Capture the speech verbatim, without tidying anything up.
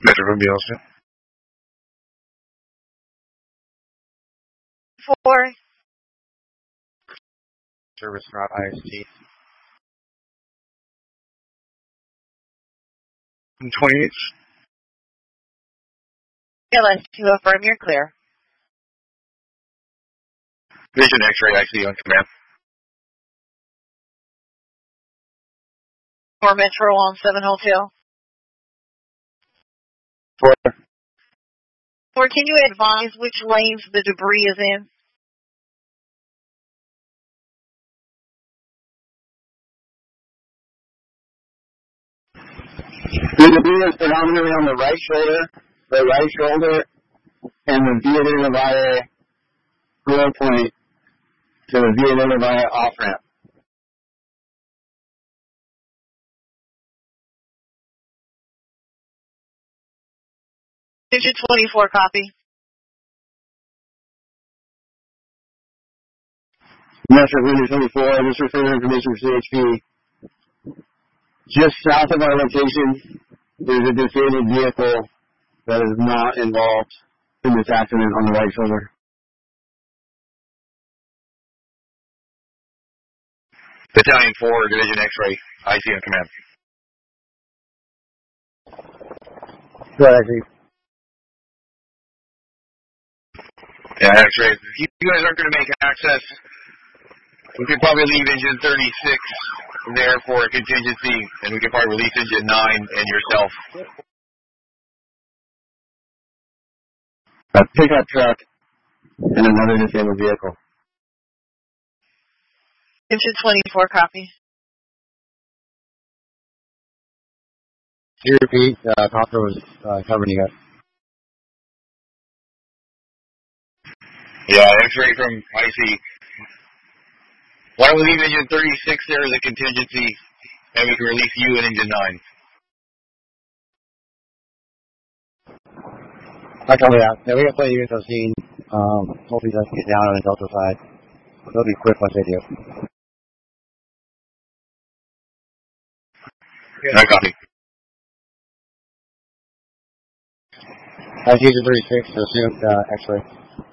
Metro from Bielsa. Four. Service route I S T. twenty-eight. L S two, affirm you're clear. Vision X-ray I C on command. Four Metro on seven Hotel. Four. Four, can you advise which lanes the debris is in? The debris is predominantly on the right shoulder, the right shoulder, and the Via de la Valle flow point to the Via de la Valle off-ramp. Digit twenty-four, copy. Metro Vision twenty-four, this is further information for C H P. Just south of our location, there's a disabled vehicle that is not involved in this accident on the right shoulder. Battalion four, Division X-ray I C on command. Go ahead, Chief. Yeah, X-ray. If you guys aren't going to make access, we could probably leave engine thirty-six there for a contingency, and we could probably release engine nine and yourself. A pickup truck and another disabled vehicle. Digit twenty-four, copy. Can you repeat? Uh, Copper was uh, covering you guys. Yeah, X-ray from I C. Why don't we leave engine thirty-six there as a contingency, and we can release you and engine nine. I copy that. Yeah, we got plenty of units on scene. Um, hopefully they can get down on the Delta side. They'll be quick once they do. I copy. I C is thirty-six, so assume uh, X-ray.